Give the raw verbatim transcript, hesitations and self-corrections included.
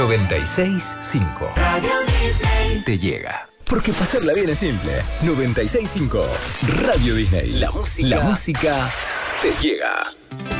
noventa y seis punto cinco. Radio Disney te llega. Porque pasarla bien es simple. noventa y seis punto cinco. Radio Disney. La música. La música te llega.